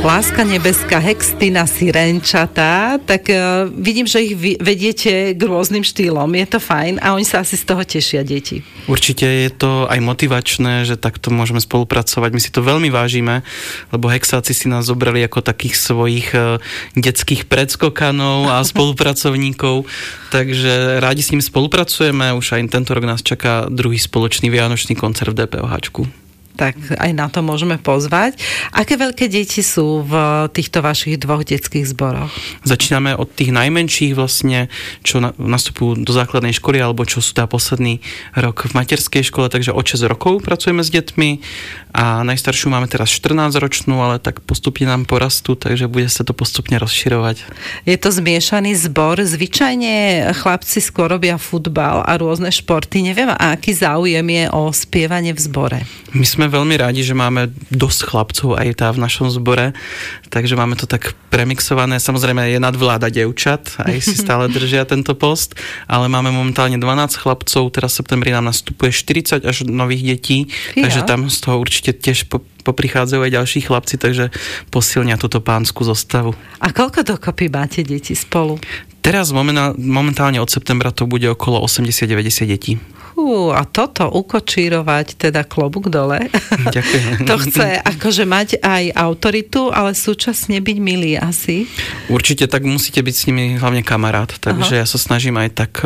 Láska nebeská, Hextina, Sirenčatá, tak vidím, že ich vediete k rôznym štýlom. Je to fajn a oni sa asi z toho tešia, deti. Určite je to aj motivačné, že takto môžeme spolupracovať. My si to veľmi vážime, lebo hexáci si nás zobrali ako takých svojich detských predskokanov a spolupracovníkov, takže rádi s nimi spolupracujeme. Už aj tento rok nás čaká druhý spoločný vianočný koncert v DPOHčku. Tak aj na to môžeme pozvať. Aké veľké deti sú v týchto vašich dvoch detských zboroch? Začíname od tých najmenších vlastne, čo nastupujú do základnej školy, alebo čo sú posledný rok v materskej škole, takže od 6 rokov pracujeme s deťmi a najstaršiu máme teraz 14-ročnú, ale tak postupne nám porastú, takže bude sa to postupne rozširovať. Je to zmiešaný zbor. Zvyčajne chlapci skôr robia futbal a rôzne športy. Neviem, aký záujem je o spievanie v zbore. My sme veľmi rádi, že máme dosť chlapcov aj v našom zbore, takže máme to tak premixované. Samozrejme je nadvláda dievčat, aj si stále držia tento post, ale máme momentálne 12 chlapcov, teraz v septembri nám nastupuje 40 až nových detí, takže tam z toho určite tiež poprichádzajú aj ďalší chlapci, takže posilnia túto pánsku zostavu. A koľko dokopy máte detí spolu? Teraz momentálne od septembra to bude okolo 80-90 detí. A toto ukočírovať, teda klobúk dole. Ďakujem. To chce akože mať aj autoritu, ale súčasne byť milý asi. Určite, tak musíte byť s nimi hlavne kamarát. Takže ja sa snažím aj tak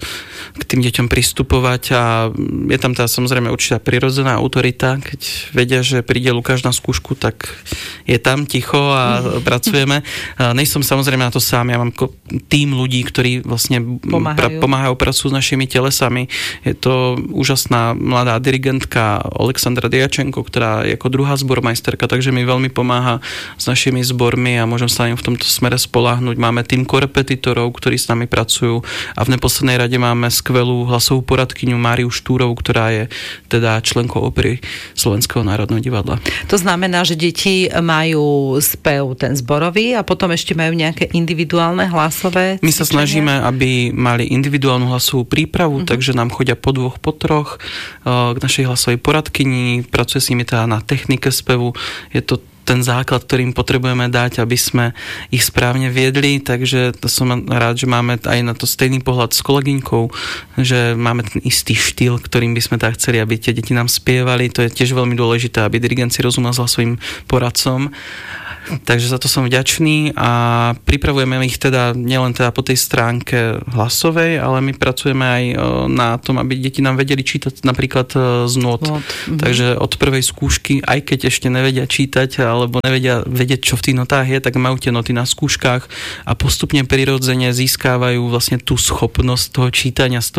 k tým deťom pristupovať a je tam teda samozrejme určitá prirodzená autorita. Keď vedia, že príde Lukáš na skúšku, tak je tam ticho a pracujeme. Nejsom samozrejme na to sám. Ja mám tým ľudí, ktorí vlastne pomáhajú, pracujú s našimi telesami. Je to úžasná mladá dirigentka Alexandra Diačenko, ktorá je ako druhá zbormajsterka, takže mi veľmi pomáha s našimi zbormi a môžem sa im v tomto smere spoľahnúť. Máme tým korepetitorov, ktorí s nami pracujú a v neposlednej rade máme skvelú hlasovú poradkyňu Máriu Štúrovú, ktorá je teda členkou opery Slovenského národného divadla. To znamená, že deti majú spev ten zborový a potom ešte majú nejaké individuálne hlasové cvičenia? My sa snažíme, aby mali individuálnu hlasovú prípravu, takže nám chodia po 2, po 3 k našej hlasovej poradkyni, pracuje s nimi teda na technike spevu. Je to ten základ, ktorým potrebujeme dať, aby sme ich správne viedli, takže to som rád, že máme aj na to stejný pohľad s kolegyňkou, že máme ten istý štýl, ktorým by sme tak chceli, aby tie deti nám spievali. To je tiež veľmi dôležité, aby dirigent si rozumel s hlasovým poradcom. Takže za to som vďačný a pripravujeme ich teda nielen teda po tej stránke hlasovej, ale my pracujeme aj na tom, aby deti nám vedeli čítať napríklad z nôt. Takže od prvej skúšky, aj keď ešte nevedia čítať alebo nevedia vedieť, čo v tých notách je, tak majú tie noty na skúškach a postupne prirodzene získávajú vlastne tú schopnosť toho čítania z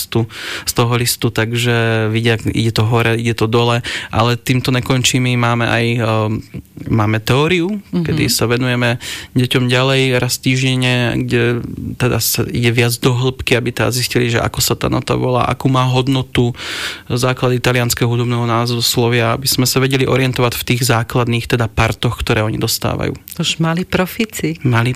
toho listu, takže vidia, ide to hore, ide to dole, ale týmto nekončíme, máme teóriu, kedy sa venujeme deťom ďalej raz týždenne, kde teda sa ide viac do hĺbky, aby teda zistili, že ako sa tá nota volá, akú má hodnotu základy talianskeho hudobného názvoslovia, aby sme sa vedeli orientovať v tých základných teda partoch, ktoré oni dostávajú. Už mali profíci.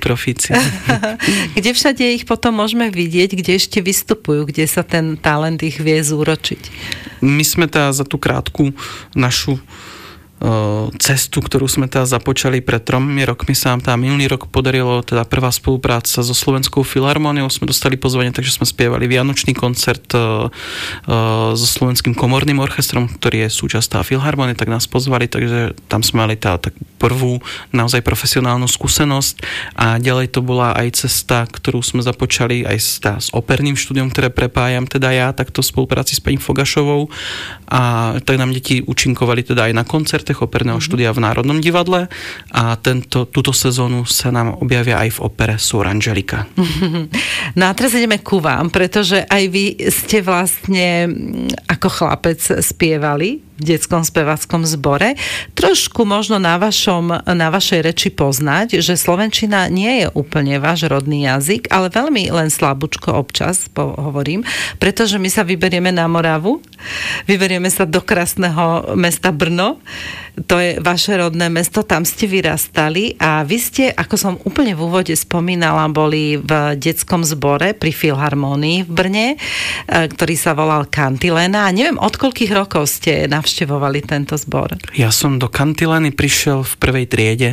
Kde všade ich potom môžeme vidieť, kde ešte vystupujú, kde sa ten talent ich vie zúročiť? My sme teda za tú krátku našu cestu, ktorú sme teda započali pred 3 rokmi, sa nám teda minulý rok podarilo teda prvá spolupráca so Slovenskou filharmóniou, sme dostali pozvanie, takže sme spievali vianočný koncert so Slovenským komorným orchestrom, ktorý je súčasť filharmónie, tak nás pozvali, takže tam sme mali tá prvú naozaj profesionálnu skúsenosť a ďalej to bola aj cesta, ktorú sme započali aj s operným štúdiom, ktoré prepájam teda ja takto v spolupráci s pani Fogašovou a tak nám deti účinkovali teda aj na koncerte operného štúdia v Národnom divadle a túto sezónu sa nám objavia aj v opere Sor Angelika. No a teraz ideme ku vám, pretože aj vy ste vlastne ako chlapec spievali v detskom speváckom zbore. Trošku možno na vašej reči poznať, že slovenčina nie je úplne váš rodný jazyk, ale veľmi len slabúčko občas hovorím, pretože my sa vyberieme na Moravu, vyberieme sa do krásneho mesta Brno, To je vaše rodné mesto, tam ste vyrastali a vy ste, ako som úplne v úvode spomínala, boli v detskom zbore pri Filharmonii v Brne, ktorý sa volal Kantilena. A neviem, od koľkých rokov ste navštevovali tento zbor? Ja som do Kantileny prišiel v prvej triede.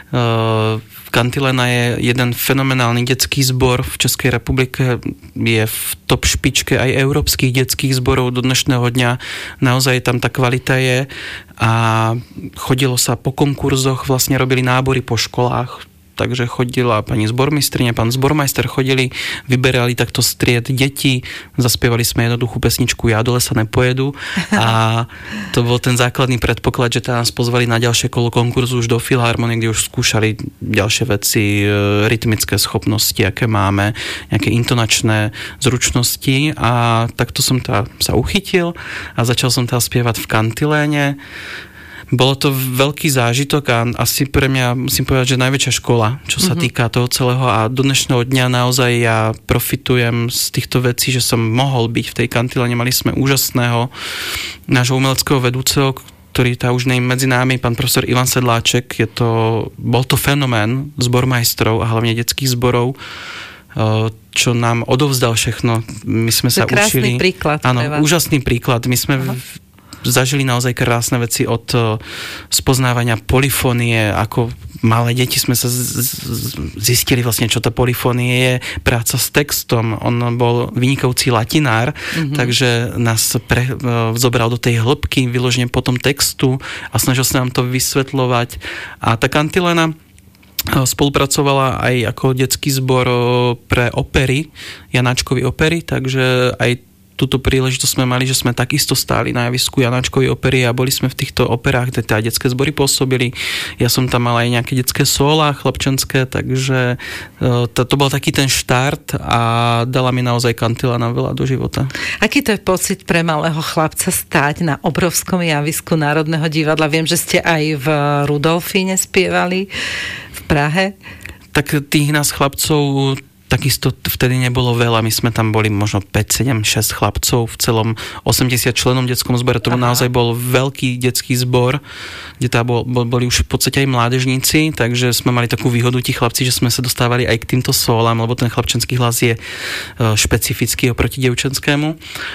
Kantilena je jeden fenomenálny detský zbor v Českej republike, je v top špičke aj európskych detských zborov do dnešného dňa. Naozaj tam tá kvalita je a chodilo sa po konkurzoch, vlastne robili nábory po školách. Takže chodila pani zbormistrine, pán zbormajster, chodili, vyberali takto stried detí, zaspievali sme jednoduchú pesničku Ja do lesa nepojedu a to bol ten základný predpoklad, že nás pozvali na ďalšie kolo konkurzu už do Filharmonie, kde už skúšali ďalšie veci, rytmické schopnosti, aké máme, nejaké intonačné zručnosti a takto som sa uchytil a začal som spievať v Kantiléne. Bolo to veľký zážitok a asi pre mňa, musím povedať, že najväčšia škola, čo sa týka toho celého a do dnešného dňa naozaj ja profitujem z týchto vecí, že som mohol byť v tej Kantilene. Mali sme úžasného nášho umeleckého vedúceho, ktorý tá už nie medzi námi, pán profesor Ivan Sedláček. Bol to fenomén zbormajstrov a hlavne detských zborov, čo nám odovzdal všechno. My sme sa učili. Krásny príklad. Áno, úžasný príklad. My sme zažili naozaj krásne veci od spoznávania polifónie, ako malé deti sme sa zistili vlastne, čo tá polifónie je, práca s textom. On bol vynikajúci latinár, takže nás zobral do tej hĺbky, vyložene po tom textu a snažil sa nám to vysvetľovať. A tá Kantilena spolupracovala aj ako detský zbor pre opery, Janáčkovy opery, takže aj túto príležitosť sme mali, že sme takisto stáli na javisku Janáčkovej opery a boli sme v týchto operách, kde tá detské zbory pôsobili. Ja som tam mal aj nejaké detské sóla chlapčenské, takže to bol taký ten štart a dala mi naozaj Kantilena veľa do života. Aký to je pocit pre malého chlapca stáť na obrovskom javisku Národného divadla? Viem, že ste aj v Rudolfíne spievali v Prahe. Tak tých nás chlapcov takisto vtedy nebolo veľa. My sme tam boli možno 5, 7, 6 chlapcov v celom 80 členom detskom zbore. To naozaj bol veľký detský zbor, kde boli už v podstate aj mládežníci, takže sme mali takú výhodu tí chlapci, že sme sa dostávali aj k týmto sólám, lebo ten chlapčenský hlas je špecifický oproti dievčenskému.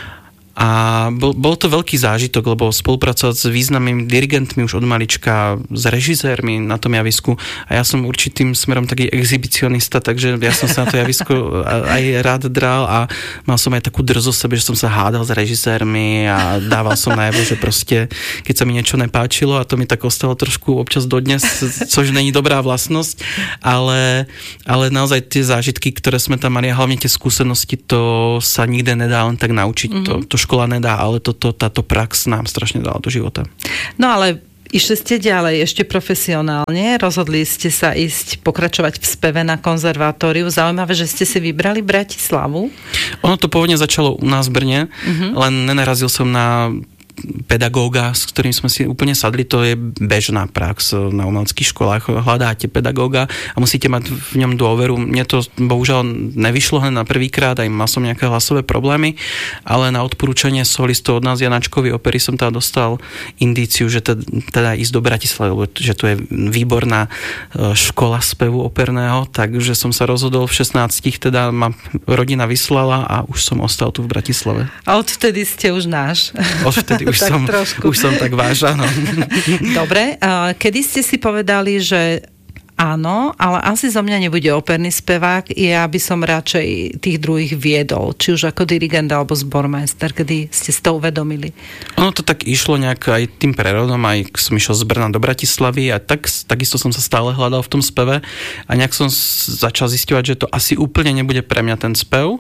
A bol to veľký zážitok, lebo spolupracovať s významnými dirigentmi už od malička, s režisérmi na tom javisku a ja som určitým smerom taký exhibicionista, takže ja som sa na to javisko aj rád dral a mal som aj takú drzosť sebe, že som sa hádal s režisérmi a dával som najavo, že proste keď sa mi niečo nepáčilo a to mi tak ostalo trošku občas dodnes, což není dobrá vlastnosť, ale naozaj tie zážitky, ktoré sme tam mali a hlavne tie skúsenosti, to sa nikde nedá len tak naučiť, to škola nedá, ale táto prax nám strašne dala do života. No ale išli ste ďalej, ešte profesionálne, rozhodli ste sa ísť pokračovať v speve na konzervatóriu. Zaujímavé, že ste si vybrali Bratislavu. Ono to pôvodne začalo u nás v Brne, len nenarazil som na pedagóga, s ktorým sme si úplne sadli, to je bežná prax na umeleckých školách. Hľadáte pedagóga a musíte mať v ňom dôveru. Mne to bohužiaľ nevyšlo hneď na prvýkrát, aj mal som nejaké hlasové problémy, ale na odporúčanie solistov od nás Janáčkovej opery som teda dostal indíciu, že teda ísť do Bratislavy, že to je výborná škola spevu operného, takže som sa rozhodol v 16, teda ma rodina vyslala a už som ostal tu v Bratislave. A odvtedy ste už náš. Odvtedy už som tak váš, áno. Dobre, kedy ste si povedali, že áno, ale asi zo mňa nebude operný spevák, ja by som radšej tých druhých viedol, či už ako dirigent alebo zbormajster, kedy ste si to uvedomili? Ono to tak išlo nejak aj tým prerodom, aj som išiel z Brna do Bratislavy a takisto som sa stále hľadal v tom speve a nejak som začal zisťovať, že to asi úplne nebude pre mňa ten spev.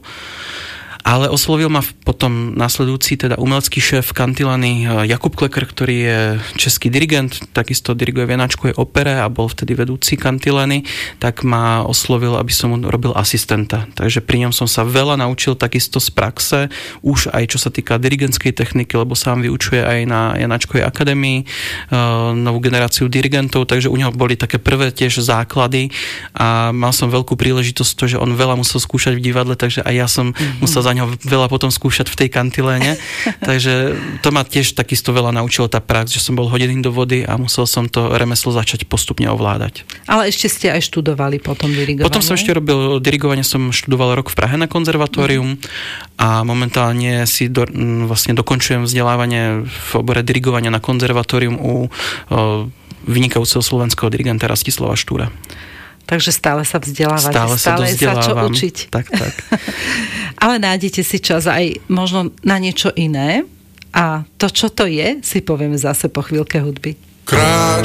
Ale oslovil ma potom nasledujúci teda umelecký šéf Kantileny Jakub Kleker, ktorý je český dirigent, takisto diriguje v Janáčkovej opere a bol vtedy vedúci Kantileny, tak ma oslovil, aby som mu robil asistenta. Takže pri ňom som sa veľa naučil takisto z praxe, už aj čo sa týka dirigentskej techniky, lebo sám vyučuje aj na Janáčkovej akadémii novú generáciu dirigentov, takže u neho boli také prvé tiež základy a mal som veľkú príležitosť to, že on veľa musel skúšať v divadle, takže aj ja som musel za ňo veľa potom skúšať v tej kantiléne. Takže to ma tiež takisto veľa naučilo tá prax, že som bol hodený do vody a musel som to remeslo začať postupne ovládať. Ale ešte ste aj študovali potom dirigovanie? Potom som ešte robil dirigovanie, som študoval rok v Prahe na konzervatórium a momentálne si vlastne dokončujem vzdelávanie v obore dirigovania na konzervatórium u vynikajúceho slovenského dirigenta Rastislava Štúra. Takže stále sa vzdelávate, stále sa čo učiť. Tak. Ale nájdete si čas aj možno na niečo iné a to, čo to je, si povieme zase po chvíľke hudby.